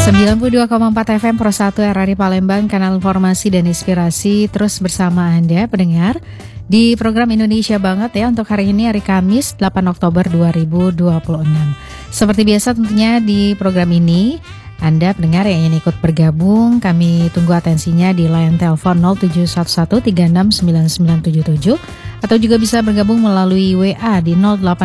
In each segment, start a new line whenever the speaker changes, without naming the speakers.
92,4 FM Pro 1 RRI Palembang, kanal informasi dan inspirasi. Terus bersama Anda pendengar di program Indonesia Banget ya, untuk hari ini hari Kamis 8 Oktober 2026. Seperti biasa tentunya di program ini Anda pendengar yang ingin ikut bergabung, kami tunggu atensinya di line telepon 0711369977 atau juga bisa bergabung melalui WA di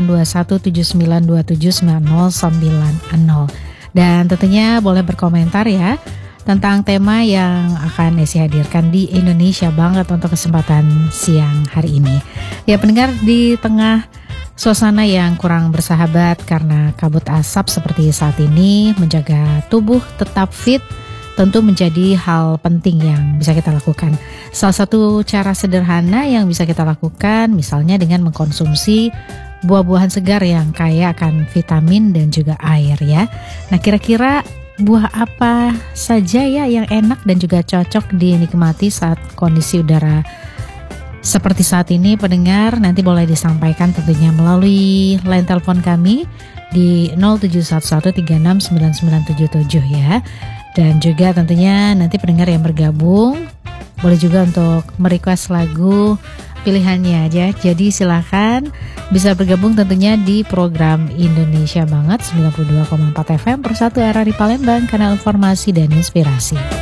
082179279090. Dan tentunya boleh berkomentar ya tentang tema yang akan Desi hadirkan di Indonesia Banget untuk kesempatan siang hari ini. Ya pendengar, di tengah suasana yang kurang bersahabat karena kabut asap seperti saat ini, menjaga tubuh tetap fit tentu menjadi hal penting yang bisa kita lakukan. Salah satu cara sederhana yang bisa kita lakukan misalnya dengan mengkonsumsi buah-buahan segar yang kaya akan vitamin dan juga air ya. Nah, kira-kira buah apa saja ya yang enak dan juga cocok dinikmati saat kondisi udara seperti saat ini, pendengar? Nanti boleh disampaikan tentunya melalui line telepon kami di 0711369977 ya. Dan juga tentunya nanti pendengar yang bergabung boleh juga untuk merequest lagu pilihannya aja. Jadi silakan bisa bergabung tentunya di program Indonesia Banget 92,4 FM Pro 1 RRI Palembang, kanal informasi dan inspirasi.